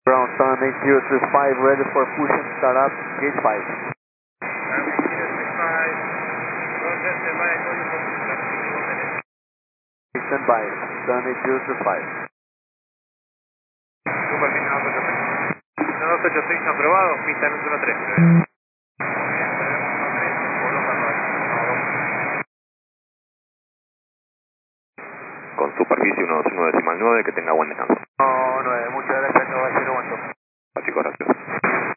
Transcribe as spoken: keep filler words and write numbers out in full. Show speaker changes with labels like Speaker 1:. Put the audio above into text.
Speaker 1: Ground Sun eight zero two five, ready for push and start up, gate five. Stand by, Sun eight zero two five.
Speaker 2: dos ocho seis aprobado, pista número tres.
Speaker 3: Con superficie uno dos uno decimal nueve, que tenga buen descanso.
Speaker 1: No, nueve, muchas gracias, caballero, aguanto.
Speaker 3: Así, gracias.